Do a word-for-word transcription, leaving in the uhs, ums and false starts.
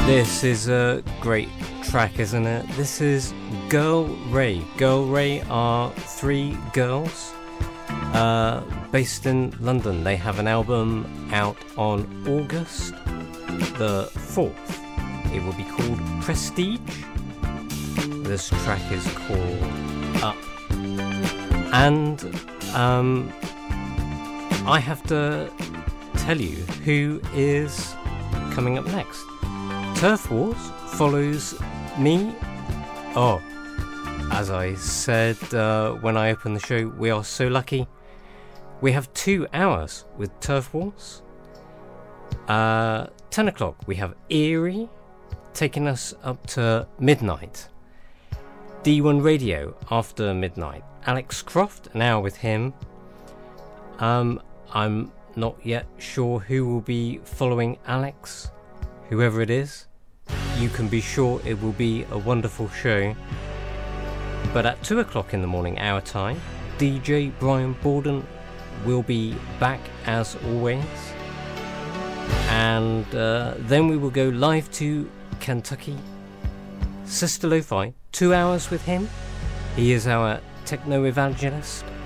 This is a great track, isn't it? This is Girl Ray. Girl Ray are three girls uh, based in London. They have an album out on August the fourth. It will be called Prestige. This track is called Up. And um, I have to tell you who is coming up next. Turf Wars follows me. Oh, as I said uh, when I opened the show, we are so lucky. We have two hours with Turf Wars. Uh, ten o'clock, we have Eerie, taking us up to midnight. D one Radio after midnight. Alex Croft, an hour with him. Um, I'm not yet sure who will be following Alex. Whoever it is, you can be sure it will be a wonderful show. But at two o'clock in the morning, our time, D J Brian Borden will be back as always. And uh, then we will go live to Kentucky. Sister Lo-Fi, two hours with him. He is our techno evangelist.